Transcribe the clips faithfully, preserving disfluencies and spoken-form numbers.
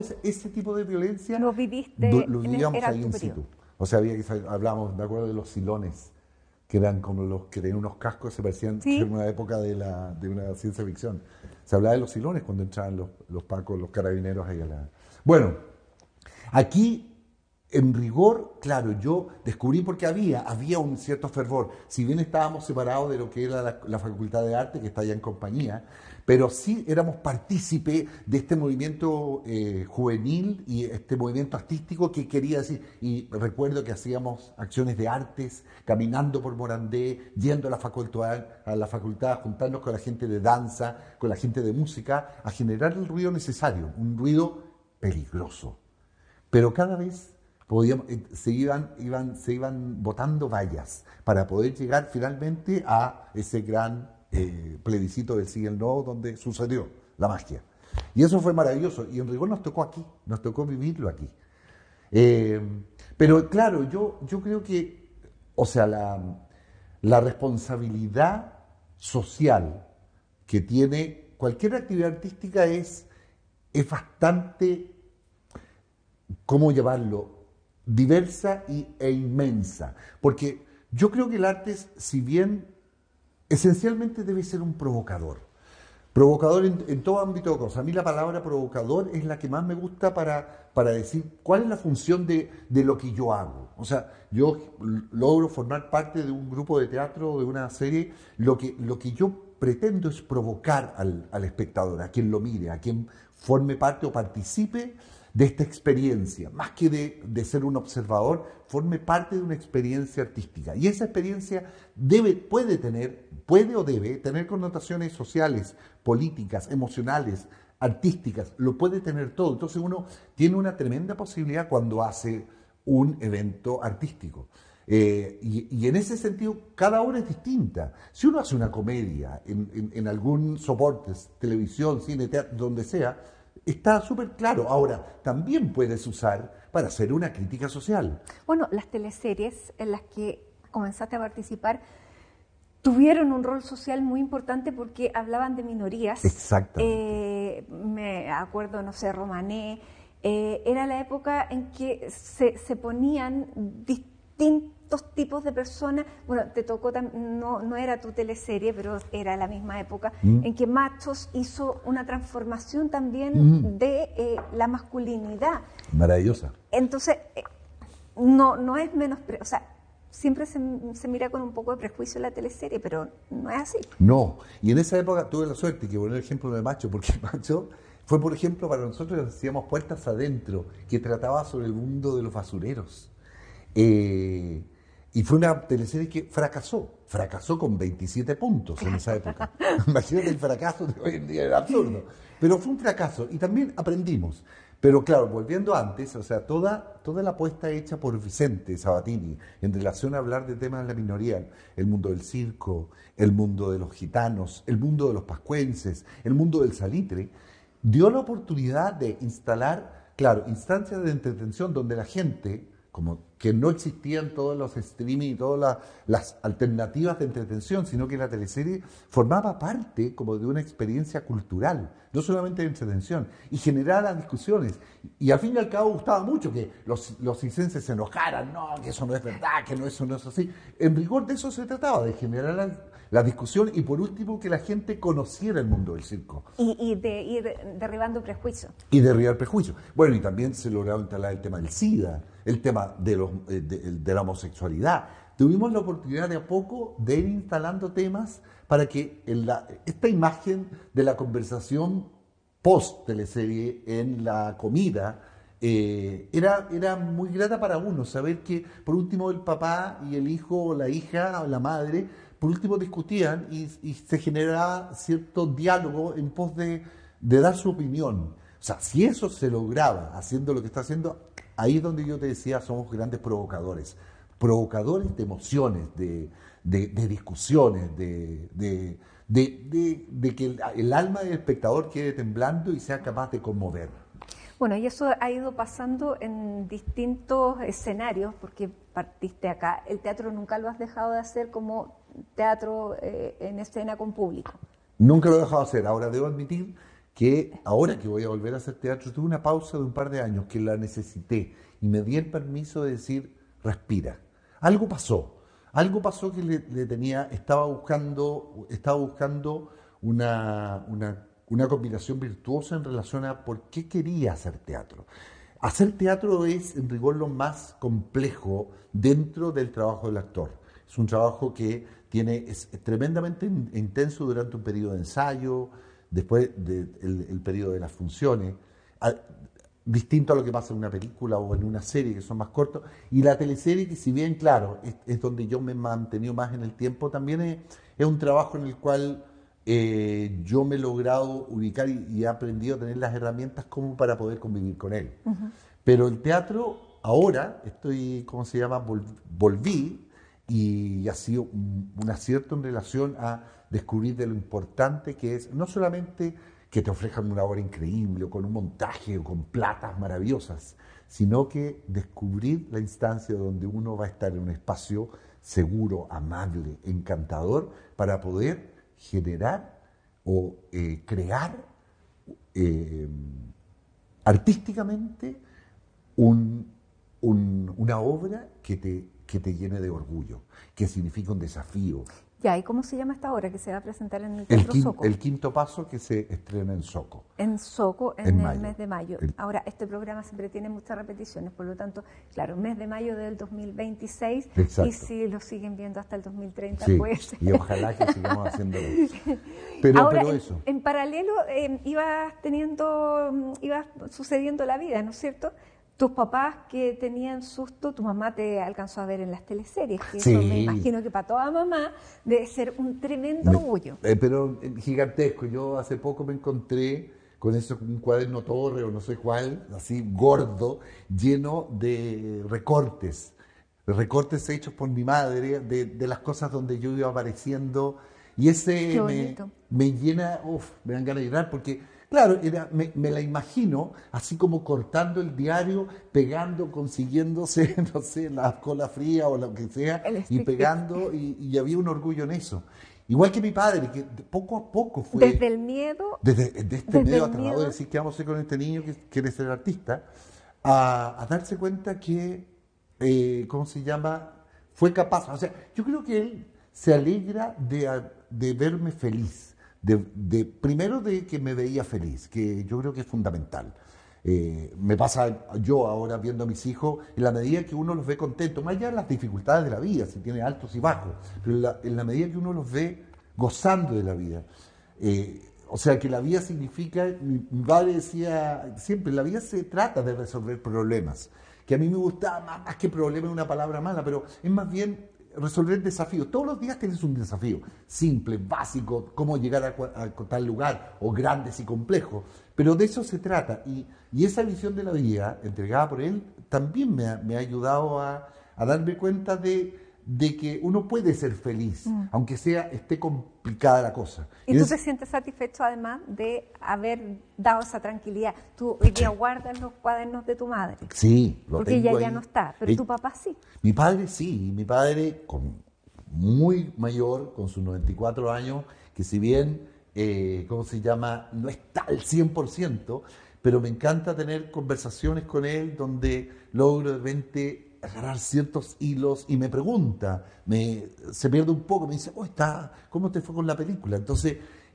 ese tipo de violencia Lo viviste, lo, lo en el- vivíamos era ahí tu in periodo. situ. O sea, había que sal- hablábamos, me acuerdo de los silones, que eran como los que tenían unos cascos, se parecían que era Sí, una época de, la, de una ciencia ficción. Se hablaba de los silones cuando entraban los, los pacos, los carabineros ahí a la... Bueno, aquí, en rigor, claro, yo descubrí porque había, había un cierto fervor. Si bien estábamos separados de lo que era la, la Facultad de Arte, que está allá en compañía, pero sí éramos partícipe de este movimiento eh, juvenil y este movimiento artístico que quería decir. Y recuerdo que hacíamos acciones de artes, caminando por Morandé, yendo a la facultad, a la facultad, a juntarnos con la gente de danza, con la gente de música, a generar el ruido necesario, un ruido peligroso, pero cada vez podíamos, eh, se, iban, iban, se iban botando vallas para poder llegar finalmente a ese gran eh, plebiscito del sí y el no donde sucedió la magia. Y eso fue maravilloso y en rigor nos tocó aquí, nos tocó vivirlo aquí. Eh, pero claro, yo, yo creo que, o sea, la, la responsabilidad social que tiene cualquier actividad artística es, es bastante, ¿cómo llevarlo? Diversa y, e inmensa. Porque yo creo que el arte, es, si bien esencialmente debe ser un provocador, provocador en, en todo ámbito de cosas. A mí la palabra provocador es la que más me gusta para, para decir cuál es la función de, de lo que yo hago. O sea, yo logro formar parte de un grupo de teatro, de una serie, lo que, lo que yo pretendo es provocar al, al espectador, a quien lo mire, a quien forme parte o participe de esta experiencia, más que de, de ser un observador, forme parte de una experiencia artística. Y esa experiencia debe, puede tener, puede o debe tener connotaciones sociales, políticas, emocionales, artísticas, lo puede tener todo. Entonces uno tiene una tremenda posibilidad cuando hace un evento artístico. Eh, y, y en ese sentido, cada obra es distinta. Si uno hace una comedia en, en, en algún soporte, televisión, cine, teatro, donde sea, está súper claro. Ahora, también puedes usar para hacer una crítica social. bueno, las teleseries en las que comenzaste a participar tuvieron un rol social muy importante porque hablaban de minorías. Exactamente. Eh, me acuerdo, no sé, Romané. Eh, era la época en que se, se ponían distintos tipos de personas. Bueno, te tocó, tam- no, no era tu teleserie, pero era la misma época, Mm. en que Machos hizo una transformación también Mm. de eh, la masculinidad. Maravillosa. Entonces, eh, no, no es menos, o sea, siempre se, se mira con un poco de prejuicio la teleserie, pero no es así. No, y en esa época tuve la suerte, que poner el ejemplo de Macho, porque Macho fue, por ejemplo, para nosotros hacíamos Puertas Adentro, que trataba sobre el mundo de los basureros. Eh, y fue una teleserie que fracasó, fracasó con veintisiete puntos en esa época. Imagínate el fracaso de hoy en día, era absurdo. Pero fue un fracaso y también aprendimos. Pero claro, volviendo antes, o sea, toda, toda la apuesta hecha por Vicente Sabatini en relación a hablar de temas de la minoría, el mundo del circo, el mundo de los gitanos, el mundo de los pascuenses, el mundo del salitre, dio la oportunidad de instalar, claro, instancias de entretención donde la gente, como que no existían todos los streaming y todas la- las alternativas de entretención, sino que la teleserie formaba parte como de una experiencia cultural, no solamente de entretención, y generaba las discusiones. Y al fin y al cabo gustaba mucho que los, los circenses se enojaran, no, que eso no es verdad, que no, eso no es así. En rigor de eso se trataba, de generar la, la discusión y por último que la gente conociera el mundo del circo. Y, y de ir derribando prejuicios. Y derribar prejuicios. Bueno, y también se logró instalar el tema del SIDA, el tema de, los, eh, de, de la homosexualidad. Tuvimos la oportunidad de a poco de ir instalando temas para que en la, esta imagen de la conversación post-teleserie en la comida eh, era, era muy grata para uno, saber que por último el papá y el hijo o la hija o la madre por último discutían y, y se generaba cierto diálogo en pos de, de dar su opinión. O sea, si eso se lograba haciendo lo que está haciendo, ahí es donde yo te decía, somos grandes provocadores. Provocadores de emociones, de, de, de discusiones, de, de, de, de- de que el, el alma del espectador quede temblando y sea capaz de conmover. Bueno, y eso ha ido pasando en distintos escenarios, porque partiste acá. El teatro nunca lo has dejado de hacer como teatro eh, en escena con público. Nunca lo he dejado de hacer. Ahora debo admitir que ahora que voy a volver a hacer teatro, tuve una pausa de un par de años que la necesité y me di el permiso de decir, respira. Algo pasó, algo pasó que le, le tenía, estaba buscando, estaba buscando una, una, una combinación virtuosa en relación a por qué quería hacer teatro. Hacer teatro es, en rigor, lo más complejo dentro del trabajo del actor. Es un trabajo que tiene, es tremendamente intenso durante un periodo de ensayo, después del de el periodo de las funciones, a, distinto a lo que pasa en una película o en una serie que son más cortos. Y la teleserie, que si bien, claro, es, es donde yo me he mantenido más en el tiempo, también es, es un trabajo en el cual eh, yo me he logrado ubicar y, y he aprendido a tener las herramientas como para poder convivir con él. Uh-huh. Pero el teatro, ahora, estoy, ¿cómo se llama? Vol, volví y ha sido un, un acierto en relación a descubrir de lo importante que es, no solamente que te ofrezcan una obra increíble o con un montaje o con platas maravillosas, sino que descubrir la instancia donde uno va a estar en un espacio seguro, amable, encantador, para poder generar o eh, crear eh, artísticamente un, un, una obra que te, que te llene de orgullo, que significa un desafío. Ya, ¿y cómo se llama esta obra que se va a presentar en el Teatro el quin, Soco? El quinto paso, que se estrena en Soco. En Soco, en, en el mayo. mes de mayo. El... Ahora, este programa siempre tiene muchas repeticiones, por lo tanto, claro, mes de mayo del dos mil veintiséis. Exacto. Y si lo siguen viendo hasta el dos mil treinta, sí, pues... y ojalá que sigamos haciéndolo. Pero, Ahora, pero en, eso. en paralelo, eh, ibas teniendo, iba sucediendo la vida, ¿no es cierto? Tus papás que tenían susto, tu mamá te alcanzó a ver en las teleseries, que sí. eso me imagino que para toda mamá debe ser un tremendo me, orgullo. Eh, pero eh, gigantesco. Yo hace poco me encontré con eso, un cuaderno torre o no sé cuál, así gordo, lleno de recortes, recortes hechos por mi madre de, de las cosas donde yo iba apareciendo, y ese me, me llena, uf, me dan ganas de llorar porque... Claro, era, me, me la imagino así como cortando el diario, pegando, consiguiéndose, no sé, la cola fría o lo que sea, y pegando, y, y había un orgullo en eso. Igual que mi padre, que poco a poco fue... Desde el miedo... Desde, desde este desde miedo el aterrador miedo. de decir, ¿qué vamos a hacer con este niño que quiere ser artista? A, a darse cuenta que, eh, ¿cómo se llama? Fue capaz, o sea, yo creo que él se alegra de, de verme feliz. De, de, primero de que me veía feliz, que yo creo que es fundamental. Eh, me pasa yo ahora viendo a mis hijos, en la medida que uno los ve contentos, más allá de las dificultades de la vida, si tiene altos y bajos, pero en la, en la medida que uno los ve gozando de la vida. Eh, o sea, que la vida significa, mi, mi padre decía siempre, la vida se trata de resolver problemas, que a mí me gustaba más, más que problema es una palabra mala, pero es más bien resolver desafíos. Todos los días tienes un desafío, simple, básico, cómo llegar a, a, a tal lugar, o grandes y complejos, pero de eso se trata, y, y esa visión de la vida, entregada por él, también me ha, me ha ayudado a, a darme cuenta de, de que uno puede ser feliz, mm. aunque sea, esté complicada la cosa. ¿Y, y tú es... te sientes satisfecho además de haber dado esa tranquilidad? Tú hoy día guardas los cuadernos de tu madre. Sí, lo porque tengo ella ahí. Ya no está, pero el, tu papá sí. Mi padre sí, mi padre con, muy mayor, con sus noventa y cuatro años, que si bien, eh, ¿cómo se llama? No está al cien por ciento, pero me encanta tener conversaciones con él donde logro de repente agarrar ciertos hilos y me pregunta, me, se pierde un poco, me dice, oh, está, ¿cómo te fue con la película? Entonces,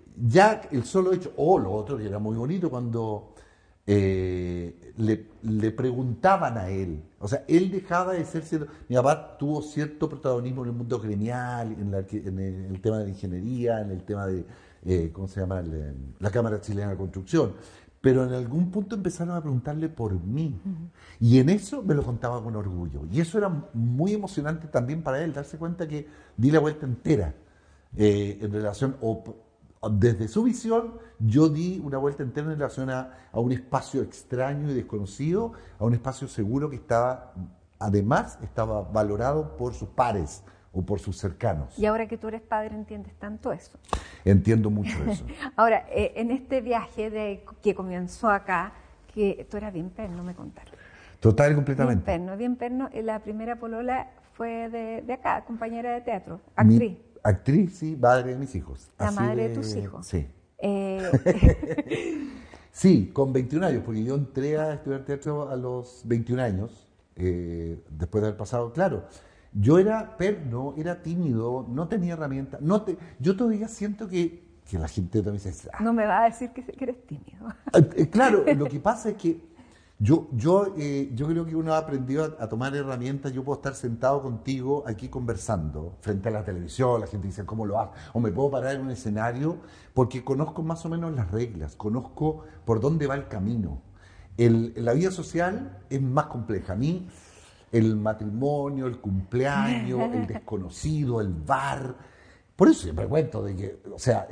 ya el solo hecho, o oh, lo otro que era muy bonito cuando eh, le, le preguntaban a él, o sea, él dejaba de ser cierto, mi papá tuvo cierto protagonismo en el mundo gremial, en, la, en el, el tema de la ingeniería, en el tema de, eh, ¿cómo se llama? El, la Cámara Chilena de Construcción. Pero en algún punto empezaron a preguntarle por mí. Uh-huh. Y en eso me lo contaba con orgullo. Y eso era muy emocionante también para él, darse cuenta que di la vuelta entera eh, en relación, o desde su visión, yo di una vuelta entera en relación a, a un espacio extraño y desconocido, a un espacio seguro que estaba, además, estaba valorado por sus pares o por sus cercanos. Y ahora que tú eres padre, ¿entiendes tanto eso? Entiendo mucho eso. Ahora, eh, en este viaje de, que comenzó acá, que tú eras bien perno, me contaron. Total y completamente. Bien perno, bien perno. La primera polola fue de, de acá, compañera de teatro, actriz. Mi actriz, sí, madre de mis hijos. La Así madre de, de tus hijos. Sí. Eh, Sí, con veintiún años, porque yo entré a estudiar teatro a los veintiún años, eh, después de haber pasado, claro, yo era perno, era tímido, no tenía herramientas, no te, yo todavía siento que, que la gente también dice, ah, no me va a decir que, que eres tímido. eh, claro, lo que pasa es que yo, yo, eh, yo creo que uno ha aprendido a, a tomar herramientas. Yo puedo estar sentado contigo aquí conversando frente a la televisión, la gente dice cómo lo hago, o me puedo parar en un escenario porque conozco más o menos las reglas, conozco por dónde va el camino. El, la vida social es más compleja. A mí el matrimonio, el cumpleaños, el desconocido, el bar, por eso siempre cuento de que, o sea,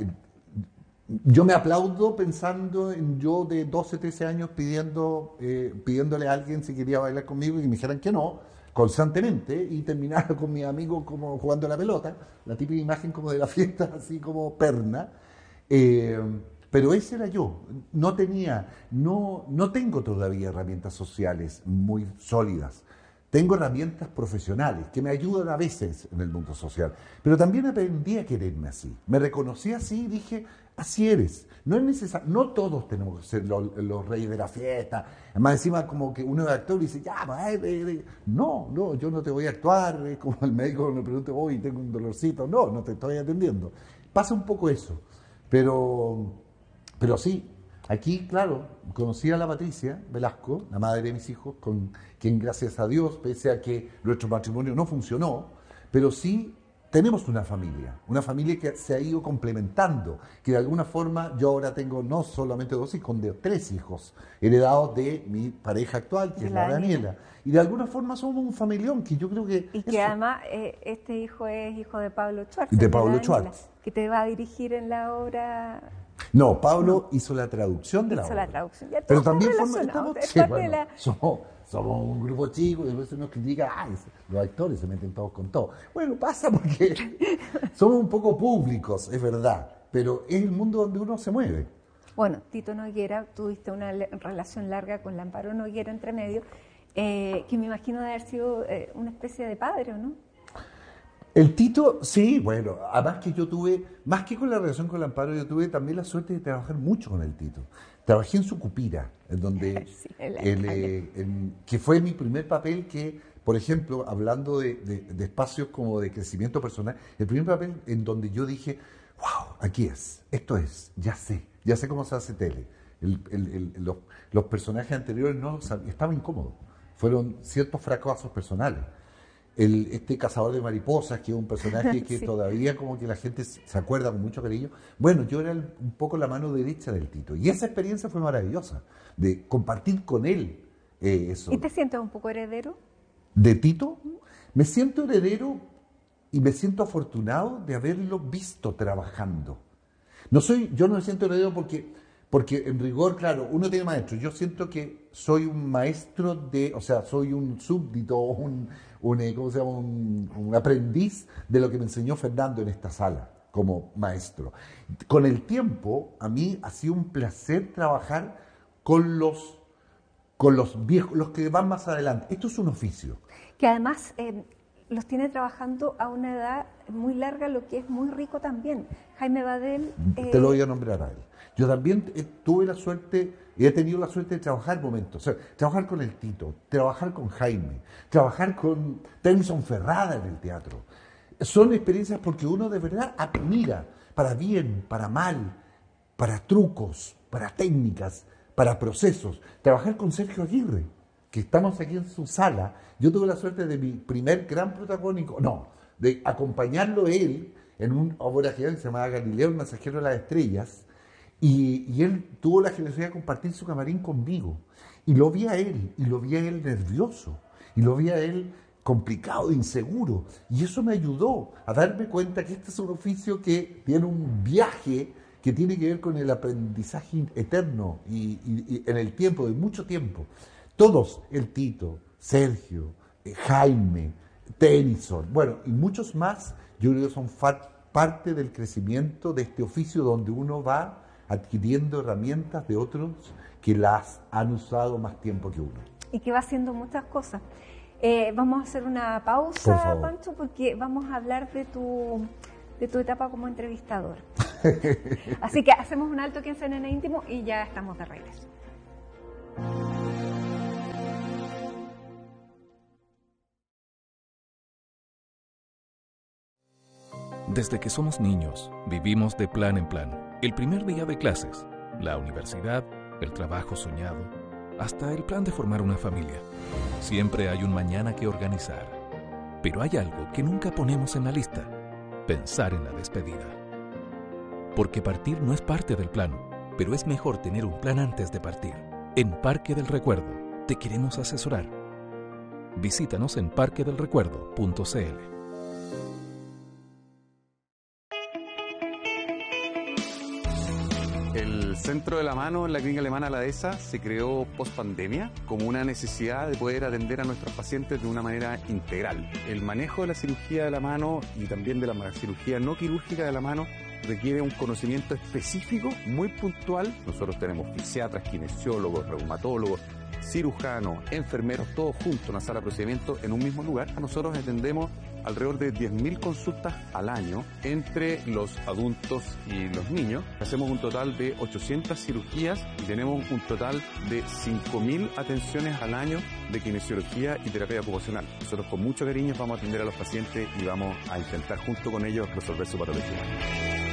yo me aplaudo pensando en yo de doce, trece años pidiendo, eh, pidiéndole a alguien si quería bailar conmigo y me dijeran que no, constantemente, y terminara con mis amigos como jugando a la pelota, la típica imagen como de la fiesta, así como perna. Eh, pero ese era yo, no tenía, no, no tengo todavía herramientas sociales muy sólidas. Tengo herramientas profesionales que me ayudan a veces en el mundo social, pero también aprendí a quererme así. Me reconocí así y dije, así eres. No es necesario, no todos tenemos que ser los, los reyes de la fiesta. Además, encima como que uno es actor y dice, ya, pues, eh, eh. no, no, yo no te voy a actuar, es como el médico me pregunta, hoy tengo un dolorcito, no, no te estoy atendiendo. Pasa un poco eso, pero, pero sí. Aquí, claro, conocí a la Patricia Velasco, la madre de mis hijos, con quien, gracias a Dios, pese a que nuestro matrimonio no funcionó, pero sí tenemos una familia, una familia que se ha ido complementando, que de alguna forma yo ahora tengo no solamente dos hijos, sino tres hijos, heredados de mi pareja actual, que es la Daniela. Y de alguna forma somos un familión, que yo creo que... Y que eso, además eh, este hijo es hijo de Pablo Schwartz. de de Pablo Daniela, Schwartz. que te va a dirigir en la obra... No, Pablo no. hizo la traducción de la hizo obra. la traducción. Ya pero está también forma, estamos, es sí, parte bueno, de la... somos, somos un grupo chico y después se nos critica, ay, los actores se meten todos con todo. Bueno, pasa porque somos un poco públicos, es verdad, pero es el mundo donde uno se mueve. Bueno, Tito Noguera, tuviste una le- relación larga con Lamparo Noguera entre medio, eh, que me imagino de haber sido eh, una especie de padre, ¿o no? El Tito, sí, bueno, además que yo tuve, más que con la relación con Lamparo, yo tuve también la suerte de trabajar mucho con el Tito. Trabajé en su Cupira, en donde, Sí, en la el, eh, en- que fue mi primer papel que, por ejemplo, hablando de, de- de espacios como de crecimiento personal, el primer papel en donde yo dije, wow, aquí es, esto es, ya sé, ya sé cómo se hace tele. El- el- el- los, los personajes anteriores no lo sabían, estaba incómodo, fueron ciertos fracasos personales. El, este cazador de mariposas, que es un personaje que Sí. todavía como que la gente se acuerda con mucho cariño. Bueno, yo era el- un poco la mano derecha del Tito. Y esa experiencia fue maravillosa, de compartir con él eh, eso. ¿Y te sientes un poco heredero? De Tito, me siento heredero y me siento afortunado de haberlo visto trabajando. No soy, yo no me siento heredero porque, porque en rigor, claro, uno tiene maestros. Yo siento que soy un maestro de, o sea, soy un súbdito, un, un, eh, ¿cómo se llama? Un, un aprendiz de lo que me enseñó Fernando en esta sala como maestro. Con el tiempo, a mí ha sido un placer trabajar con los, con los viejos, los que van más adelante. Esto es un oficio. Que además eh, los tiene trabajando a una edad muy larga, lo que es muy rico también. Jaime Badel... eh, Te lo voy a nombrar a él. Yo también eh, tuve la suerte, y he tenido la suerte de trabajar momentos, o sea, trabajar con el Tito, trabajar con Jaime, trabajar con Tennyson Ferrada en el teatro. Son experiencias porque uno de verdad admira, para bien, para mal, para trucos, para técnicas, para procesos. Trabajar con Sergio Aguirre, que estamos aquí en su sala. Yo tuve la suerte de mi primer gran protagónico, no, de acompañarlo él en una obra que se llamaba Galileo, el mensajero de las estrellas, y, y él tuvo la generosidad de compartir su camarín conmigo. Y lo vi a él, y lo vi a él nervioso, y lo vi a él complicado, inseguro. Y eso me ayudó a darme cuenta que este es un oficio que tiene un viaje que tiene que ver con el aprendizaje eterno y, y- y en el tiempo, de mucho tiempo. Todos, el Tito, Sergio, eh, Jaime, Tennyson, bueno, y muchos más, yo creo que son fa- parte del crecimiento de este oficio donde uno va adquiriendo herramientas de otros que las han usado más tiempo que uno. y que va haciendo muchas cosas. Eh, vamos a hacer una Por pausa, favor. Pancho, porque vamos a hablar de tu, de tu etapa como entrevistador. Así que hacemos un alto aquí en C N N Íntimo y ya estamos de regreso. Desde que somos niños, vivimos de plan en plan. El primer día de clases, la universidad, el trabajo soñado, hasta el plan de formar una familia. Siempre hay un mañana que organizar. Pero hay algo que nunca ponemos en la lista: pensar en la despedida. Porque partir no es parte del plan, pero es mejor tener un plan antes de partir. En Parque del Recuerdo te queremos asesorar. Visítanos en parque del recuerdo punto c l. El Centro de la Mano en la Clínica Alemana La Dehesa se creó post-pandemia como una necesidad de poder atender a nuestros pacientes de una manera integral. El manejo de la cirugía de la mano y también de la cirugía no quirúrgica de la mano requiere un conocimiento específico, muy puntual. Nosotros tenemos fisiatras, kinesiólogos, reumatólogos, cirujanos, enfermeros, todos juntos en una sala de procedimiento en un mismo lugar. Nosotros atendemos alrededor de diez mil consultas al año entre los adultos y los niños. Hacemos un total de ochocientas cirugías y tenemos un total de cinco mil atenciones al año de kinesiología y terapia ocupacional. Nosotros con mucho cariño vamos a atender a los pacientes y vamos a intentar junto con ellos resolver su patología.